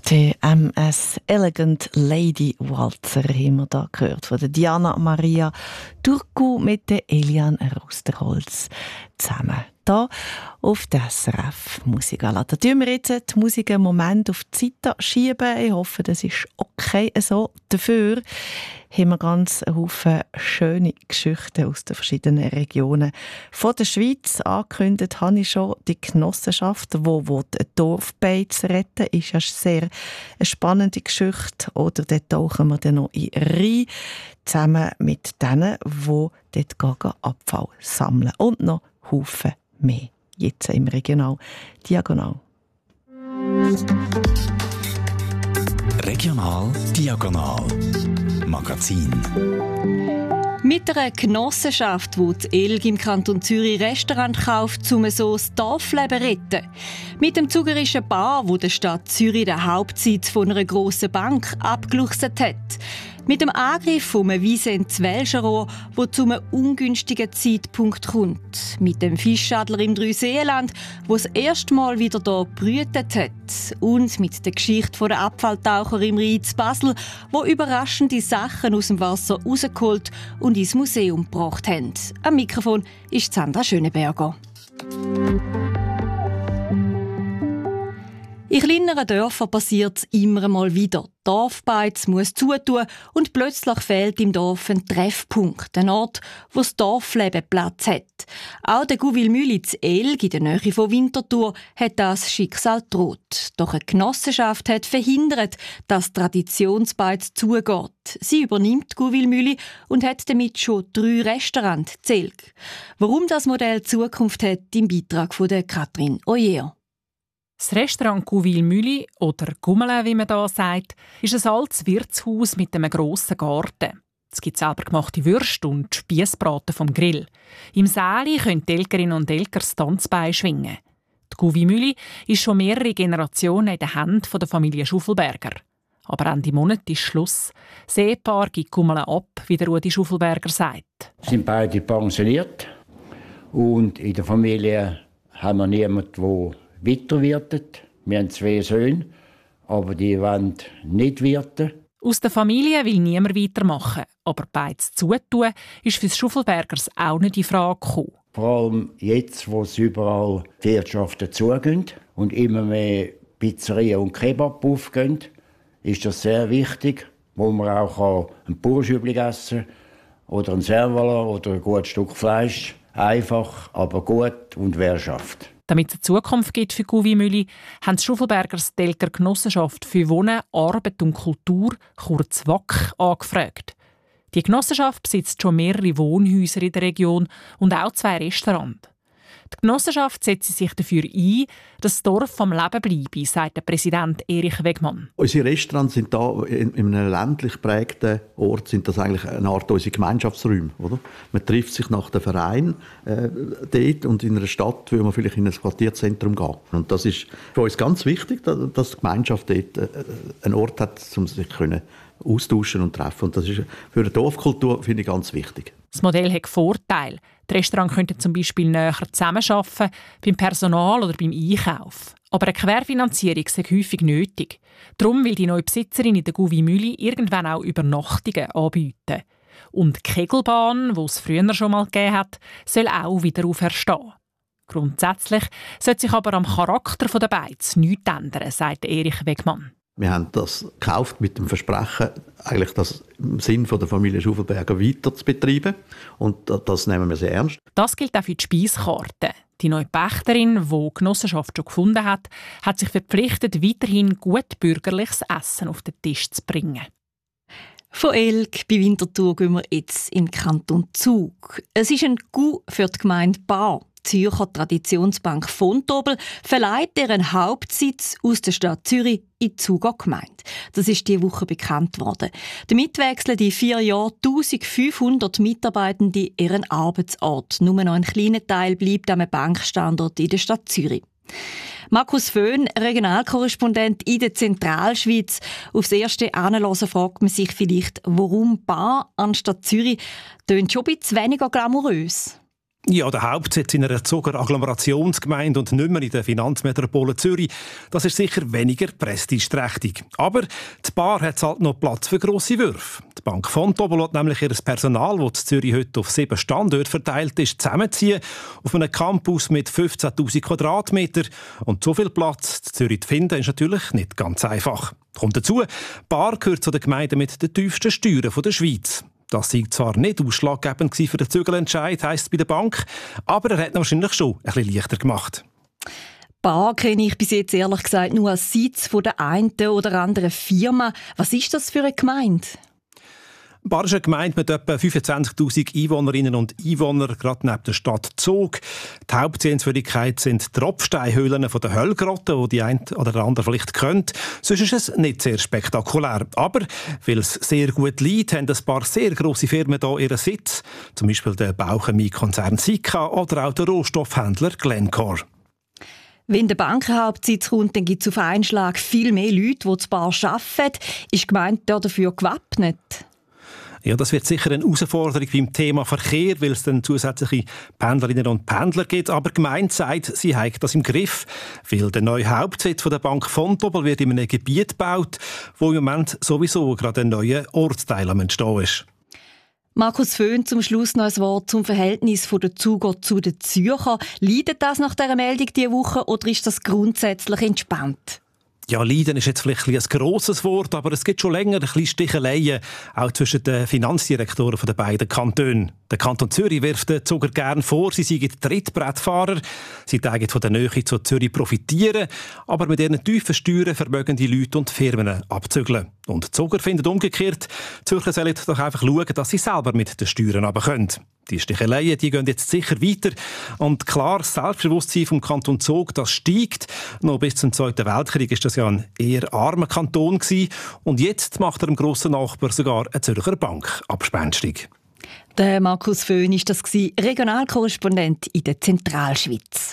Die MS Elegant Lady Walzer haben wir da gehört von der Diana Maria Turku mit der Elian Rusterholz zusammen. Hier auf der SRF Musikgala. Da tun wir jetzt die Musik einen Moment auf die Seite schieben. Ich hoffe, das ist okay so. Dafür haben wir ganz einen Haufen schöne Geschichten aus den verschiedenen Regionen von der Schweiz. Angekündigt habe ich schon die Genossenschaft, die Dorfbeiz retten. Ist ja sehr eine spannende Geschichte. Oder dort tauchen wir dann noch rein, zusammen mit denen, die dort Abfall sammeln. Und noch Haufen mehr. Jetzt im Regional Diagonal. Regional Diagonal Magazin. Mit einer Genossenschaft, die das Elg im Kanton Zürich Restaurant kauft, um so das Dorfleben zu retten. Mit dem zugerischen Bar, wo der Stadt Zürich den Hauptsitz von einer grossen Bank abgeluchset hat. Mit dem Angriff von Vicente Welscherohr, der zu einem ungünstigen Zeitpunkt kommt. Mit dem Fischadler im Dreiseenland, der das erste Mal wieder hier gebrütet hat. Und mit der Geschichte der Abfalltaucher im Rhein zu Basel, die überraschende Sachen aus dem Wasser rausgeholt und ins Museum gebracht haben. Am Mikrofon ist Sandra Schöneberger. In kleineren Dörfern passiert es immer mal wieder. Die Dorfbeiz muss zutun und plötzlich fehlt im Dorf ein Treffpunkt, ein Ort, wo das Dorfleben Platz hat. Auch der Gouville-Mühle zu Elg in der Nähe von Winterthur hat das Schicksal gedroht. Doch eine Genossenschaft hat verhindert, dass die Traditionsbeiz zugeht. Sie übernimmt die Gouville-Mühle und hat damit schon 3 Restaurants zu Elg. Warum das Modell Zukunft hat, im Beitrag von Katrin Oyer. Das Restaurant Gouville-Mühle, oder Gummele, wie man da sagt, ist ein altes Wirtshaus mit einem grossen Garten. Es gibt selber gemachte Würste und Spiessbraten vom Grill. Im Säli können die Elgerinnen und Elger das Tanzbein schwingen. Die Gouville-Mühle ist schon mehrere Generationen in den Händen der Familie Schuffelberger. Aber Ende Monat ist Schluss. Das Ehepaar gibt Gummele ab, wie der Rudi Schuffelberger sagt. Wir sind beide pensioniert und in der Familie haben wir niemanden, der weiterwirtet. Wir haben 2 Söhne, aber die wollen nicht wirten. Aus der Familie will niemand weitermachen, aber beides zutun ist für die Schuffelbergers auch nicht in Frage gekommen. Vor allem jetzt, wo es überall die Wirtschaften zugehen und immer mehr Pizzerien und Kebab aufgehen, ist das sehr wichtig, wo man auch ein Burschübli essen kann oder ein Servaler oder ein gutes Stück Fleisch. Einfach, aber gut und Wirtschaft. Damit es eine Zukunft gibt für Gouville-Mühle, haben die Schuffelbergers die Elger Genossenschaft für Wohnen, Arbeit und Kultur, kurz WAK, angefragt. Die Genossenschaft besitzt schon mehrere Wohnhäuser in der Region und auch 2 Restaurants. Die Genossenschaft setzt sich dafür ein, dass das Dorf am Leben bleibe, sagt der Präsident Erich Wegmann. Unsere Restaurants sind da in einem ländlich geprägten Ort, sind das eigentlich eine Art unserer Gemeinschaftsräume. Oder? Man trifft sich nach dem Verein dort und in einer Stadt will man vielleicht in ein Quartierzentrum gehen. Und das ist für uns ganz wichtig, dass die Gemeinschaft dort einen Ort hat, um sich austauschen und treffen. Und das ist für eine Dorfkultur, finde ich, ganz wichtig. Das Modell hat Vorteile. Die Restaurants könnten zum Beispiel näher zusammenarbeiten, beim Personal oder beim Einkauf. Aber eine Querfinanzierung ist häufig nötig. Darum will die neue Besitzerin in der Gouville-Mühle irgendwann auch Übernachtungen anbieten. Und die Kegelbahn, die es früher schon mal gegeben hat, soll auch wieder auferstehen. Grundsätzlich sollte sich aber am Charakter der Beiz nichts ändern, sagt Erich Wegmann. Wir haben das gekauft mit dem Versprechen, eigentlich das im Sinn der Familie Schuffelberger weiter zu betreiben. Und das nehmen wir sehr ernst. Das gilt auch für die Speiskarte. Die neue Pächterin, die die Genossenschaft schon gefunden hat sich verpflichtet, weiterhin gut bürgerliches Essen auf den Tisch zu bringen. Von Elg bei Winterthur gehen wir jetzt in den Kanton Zug. Es ist ein Coup für die Gemeinde Bar. Die Zürcher Traditionsbank Fontobel verleiht ihren Hauptsitz aus der Stadt Zürich in die Zuger Gemeinde. Das ist diese Woche bekannt worden. Damit wechseln in 4 Jahren 1500 Mitarbeitende ihren Arbeitsort. Nur noch ein kleiner Teil bleibt am Bankstandort in der Stadt Zürich. Markus Föhn, Regionalkorrespondent in der Zentralschweiz. Aufs erste Anhören fragt man sich vielleicht, warum Bar anstatt Zürich? Tönt schon ein bisschen weniger glamourös. Ja, der Hauptsitz in einer Zuger Agglomerationsgemeinde und nicht mehr in der Finanzmetropole Zürich, das ist sicher weniger prestigeträchtig. Aber die Bar hat halt noch Platz für grosse Würfe. Die Bank Vontobel hat nämlich ihr Personal, das in Zürich heute auf 7 Standorte verteilt ist, zusammenziehen auf einem Campus mit 15'000 Quadratmeter. Und so viel Platz in Zürich zu finden, ist natürlich nicht ganz einfach. Kommt dazu, Bar gehört zu den Gemeinden mit den tiefsten Steuern der Schweiz. Das sei zwar nicht ausschlaggebend für den Zügelentscheid, heisst es bei der Bank, aber er hat ihn wahrscheinlich schon ein bisschen leichter gemacht. Bar kenne ich bis jetzt ehrlich gesagt nur als Sitz von der einen oder anderen Firma. Was ist das für eine Gemeinde? Bar ist eine Gemeinde mit etwa 25'000 Einwohnerinnen und Einwohnern, gerade neben der Stadt Zug. Die Hauptsehenswürdigkeit sind die Tropfsteinhöhlen von der Höllgrotte, die ein oder der andere vielleicht kennt. Sonst ist es nicht sehr spektakulär. Aber weil es sehr gut liegt, haben ein paar sehr grosse Firmen hier ihren Sitz. Zum Beispiel der Bauchemie-Konzern Sika oder auch der Rohstoffhändler Glencore. Wenn der Bankenhauptsitz kommt, dann gibt es auf einen Schlag viel mehr Leute, die zu Bar arbeiten. Ist die Gemeinde dafür gewappnet? Ja, das wird sicher eine Herausforderung beim Thema Verkehr, weil es dann zusätzliche Pendlerinnen und Pendler gibt. Aber die Gemeinde sagt, sie hat das im Griff, weil der neue Hauptsitz der Bank Vontobel wird in einem Gebiet gebaut, wo im Moment sowieso gerade ein neuer Ortsteil am Entstehen ist. Markus Föhn, zum Schluss noch ein Wort zum Verhältnis der Zuger zu den Zürcher. Leidet das nach dieser Meldung diese Woche oder ist das grundsätzlich entspannt? Ja, leiden ist jetzt vielleicht ein grosses Wort, aber es gibt schon länger ein bisschen Sticheleien, auch zwischen den Finanzdirektoren der beiden Kantone. Der Kanton Zürich wirft den Zuger gern vor, sie seien Trittbrettfahrer. Sie tägen von der Nähe zu Zürich profitieren, aber mit ihren tiefen Steuern vermögen die Leute und Firmen abzügeln. Und die Zuger finden umgekehrt, die Zürcher sollen doch einfach schauen, dass sie selber mit den Steuern runterkommen. Die Sticheleien, die gehen jetzt sicher weiter. Und klar, das Selbstbewusstsein vom Kanton Zug, das steigt. Noch bis zum Zweiten Weltkrieg war das ja ein eher armer Kanton gewesen. Und jetzt macht er dem grossen Nachbar sogar eine Zürcher Bank abspenstig. Der Markus Föhn war das, Regionalkorrespondent in der Zentralschweiz.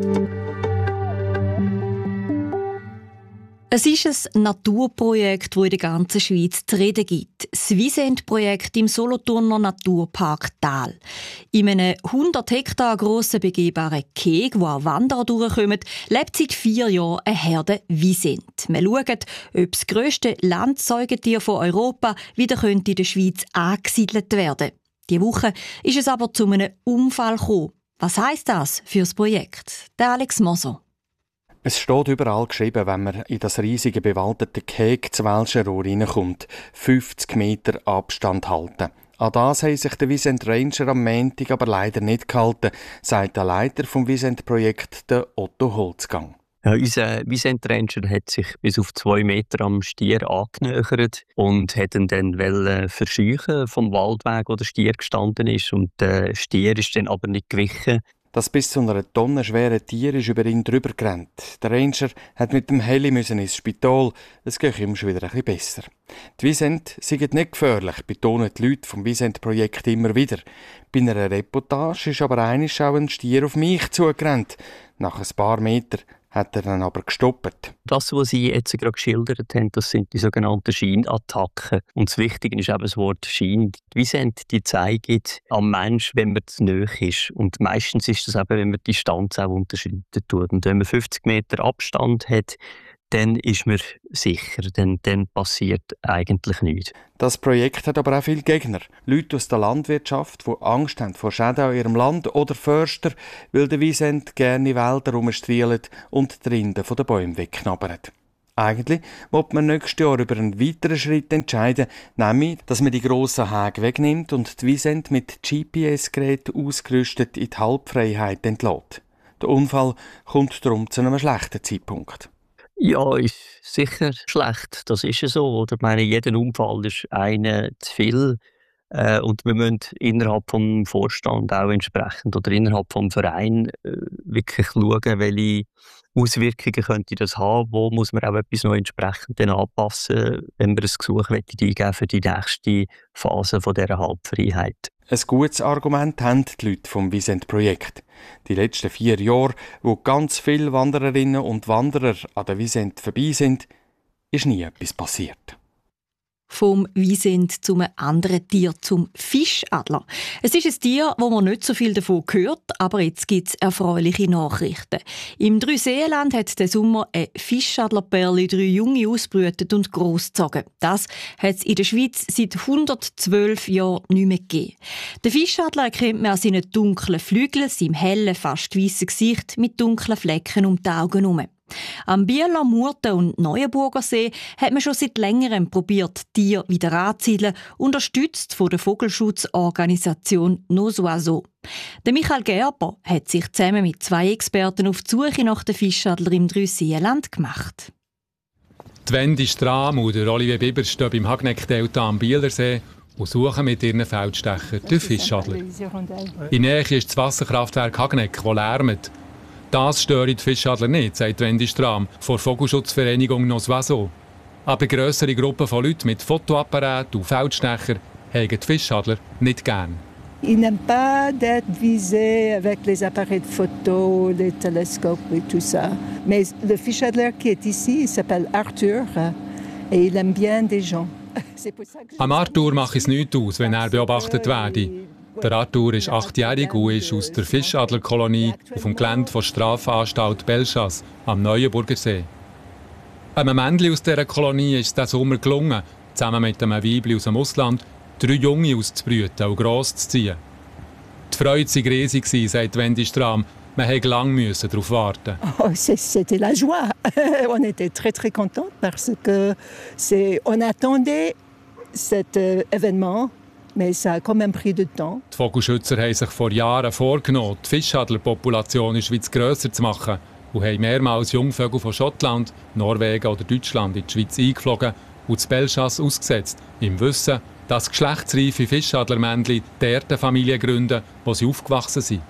Es ist ein Naturprojekt, das in der ganzen Schweiz zu reden gibt. Das Wiesent-Projekt im Solothurner Naturpark Thal. In einem 100 Hektar grossen begehbaren Keg, wo auch Wanderer durchkommen, lebt seit 4 Jahren eine Herde Wiesent. Wir schauen, ob das grösste Landsäugetier von Europa wieder in der Schweiz angesiedelt werden. Diese Woche ist es aber zu einem Unfall gekommen. Was heisst das für das Projekt? Der Alex Moser. Es steht überall geschrieben, wenn man in das riesige bewaldete Keg zu Welschenrohr reinkommt, 50 Meter Abstand halten. An das haben sich der Wiesent Ranger am Montag aber leider nicht gehalten, sagt der Leiter vom Wiesent-Projekt, der Otto Holzgang. Ja, unser Wiesent Ranger hat sich bis auf 2 Meter am Stier angenähert und hat ihn dann verscheuchen vom Waldweg, wo der Stier gestanden ist. Und der Stier ist dann aber nicht gewichen. Das bis zu einer Tonne schwere Tier ist über ihn drüber gerannt. Der Ranger hat mit dem Heli ins Spital. Es geht ihm schon wieder ein bisschen besser. Die Wiesent sind nicht gefährlich, betonen die Leute vom Wiesent-Projekt immer wieder. Bei einer Reportage ist aber einmal auch ein Stier auf mich zugerannt. Nach ein paar Metern hat er dann aber gestoppt. Das, was Sie jetzt gerade geschildert haben, das sind die sogenannten Scheinattacken. Und das Wichtige ist eben das Wort Schein. Die Wiesent, die zeigen am Mensch, wenn man zu nahe ist. Und meistens ist das eben, wenn man die Distanz auch unterschreiten tut. Und wenn man 50 Meter Abstand hat, dann ist man sicher, dann passiert eigentlich nichts. Das Projekt hat aber auch viele Gegner. Leute aus der Landwirtschaft, die Angst haben vor Schäden an ihrem Land, oder Förster, weil der Wiesent gerne Wälder herumstrielen und die Rinden von den Bäumen wegknabbern. Eigentlich will man nächstes Jahr über einen weiteren Schritt entscheiden, nämlich, dass man die grossen Häge wegnimmt und die Wiesent mit GPS-Geräten ausgerüstet in die Halbfreiheit entlässt. Der Unfall kommt darum zu einem schlechten Zeitpunkt. Ja, ist sicher schlecht. Das ist ja so. Oder? Ich meine, jeder Unfall ist einer zu viel. Und wir müssen innerhalb des Vorstands auch entsprechend oder innerhalb des Vereins wirklich schauen, welche Auswirkungen könnte das haben. Wo muss man auch etwas noch entsprechend anpassen, wenn wir ein Gesuch eingeben für die nächste Phase von dieser Halbfreiheit. Ein gutes Argument haben die Leute vom Wiesent-Projekt. Die letzten 4 Jahre, wo ganz viele Wandererinnen und Wanderer an der Wiesent vorbei sind, ist nie etwas passiert. Vom Wiesent zum anderen Tier, zum Fischadler. Es ist ein Tier, wo man nicht so viel davon hört, aber jetzt gibt es erfreuliche Nachrichten. Im Dreiseenland hat der Sommer ein Fischadlerperli 3 Junge ausgebrütet und grossgezogen. Das hat es in der Schweiz seit 112 Jahren nicht mehr gegeben. Den Fischadler erkennt man an seinen dunklen Flügeln, seinem hellen, fast weissen Gesicht mit dunklen Flecken um die Augen herum. Am Bieler, Murten und Neuenburger See hat man schon seit längerem probiert, Tiere wieder anzusiedeln, unterstützt von der Vogelschutzorganisation Nos Oiseaux. Der Michael Gerber hat sich zusammen mit 2 Experten auf die Suche nach den Fischadler im Dreiseenland gemacht. Die Wendy Strahm und Olivier Biber stehen beim Hagneck-Delta am Bielersee und suchen mit ihren Feldstechern den Fischadler. In Nähe ist das Wasserkraftwerk Hagneck, das lärmt. Das störe die Fischadler nicht, sagt Wendy Strahm von der Vogelschutzvereinigung Nos Oiseaux. Aber grössere Gruppen von Leuten mit Fotoapparaten und Feldstecher haben die Fischadler nicht gern. Ils n'aiment pas d'être visés avec les appareils de photo, les télescopes et tout ça. Mais le fischadler qui est ici, il s'appelle Arthur et il aime bien des gens. Am Arthur mache es nichts aus, wenn er beobachtet werde. Der Arthur ist 8-jährig und ist aus der Fischadlerkolonie auf dem Gelände der Strafanstalt Belchas am Neuenburger See. Einem Männchen aus dieser Kolonie ist es diesen Sommer gelungen, zusammen mit einem Weibchen aus dem Ausland 3 Junge auszubrüten und gross zu ziehen. Die Freude war riesig, sagt Wendy Strahm. Man musste lange darauf warten. Oh, c'était la joie. On était très très contents parce que on attendait cet événement. Mais ça a quand même pris du temps. Die Vogelschützer haben sich vor Jahren vorgenommen, die Fischadlerpopulation in der Schweiz grösser zu machen und haben mehrmals Jungvögel von Schottland, Norwegen oder Deutschland in die Schweiz eingeflogen und das Belchas ausgesetzt, im Wissen, dass geschlechtsreife Fischadlermännchen dort eine Familie gründen, wo sie aufgewachsen sind.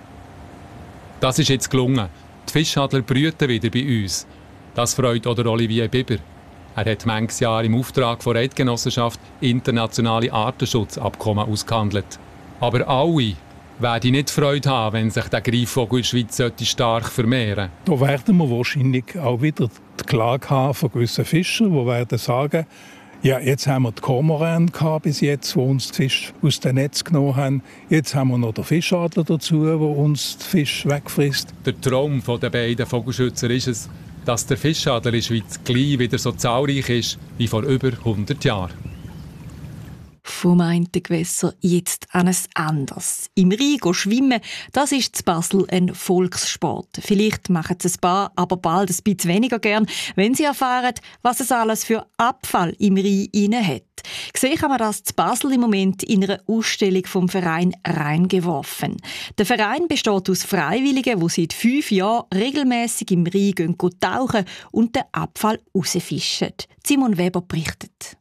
Das ist jetzt gelungen. Die Fischadler brüten wieder bei uns. Das freut auch Olivier Biber. Er hat manches Jahr im Auftrag der Eidgenossenschaft internationale Artenschutzabkommen ausgehandelt. Aber alle werden nicht Freude haben, wenn sich der Greifvogel in der Schweiz stark vermehren sollte. Da werden wir wahrscheinlich auch wieder die Klage haben von gewissen Fischern, die werden sagen, ja, jetzt haben wir die Kormoran bis jetzt, die uns die Fische aus dem Netz genommen haben. Jetzt haben wir noch den Fischadler dazu, der uns die Fische wegfrisst. Der Traum der beiden Vogelschützer ist es, dass der Fischadler in der Schweiz gleich wieder so zahlreich ist wie vor über 100 Jahren. Vom einen Gewässer jetzt an ein anderes. Im Rhein schwimmen, das ist in Basel ein Volkssport. Vielleicht machen es ein paar, aber bald ein bisschen weniger gern, wenn sie erfahren, was es alles für Abfall im Rhein hat. Gesehen kann man das in Basel im Moment in einer Ausstellung vom Verein Reingeworfen. Der Verein besteht aus Freiwilligen, die seit 5 Jahren regelmässig im Rhein gehen tauchen und den Abfall rausfischen. Simon Weber berichtet.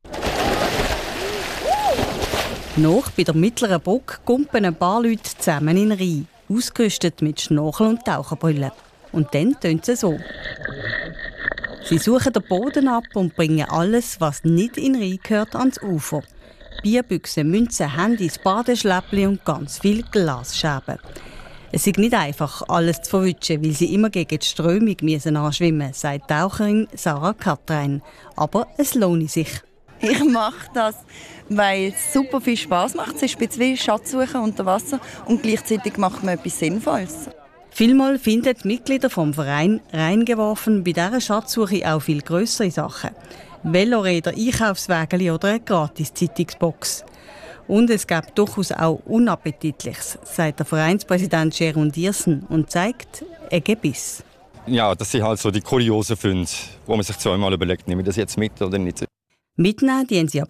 Noch bei der Mittleren Brücke kumpen ein paar Leute zusammen in den Rhein, ausgerüstet mit Schnorchel und Taucherbrille. Und dann tönt es so. Sie suchen den Boden ab und bringen alles, was nicht in den Rhein gehört, ans Ufer. Bierbüchsen, Münzen, Handys, Badeschläppchen und ganz viel Glasscherben. Es ist nicht einfach, alles zu verwischen, weil sie immer gegen die Strömung anschwimmen müssen, sagt Taucherin Sarah Katrein. Aber es lohnt sich. Ich mache das, weil es super viel Spass macht. Es ist ein bisschen Schatzsuche unter Wasser und gleichzeitig macht man etwas Sinnvolles. Vielmal finden die Mitglieder vom Verein Reingeworfen bei dieser Schatzsuche auch viel grössere Sachen. Veloräder, Einkaufswägeli oder eine Gratis-Zeitungsbox. Und es gibt durchaus auch Unappetitliches, sagt der Vereinspräsident Jeroen Diersen und zeigt ein Gebiss. Ja, das sind halt so die kuriosen Funde, wo man sich zweimal überlegt, nehme ich das jetzt mit oder nicht. Mitnehmen, die haben sie aber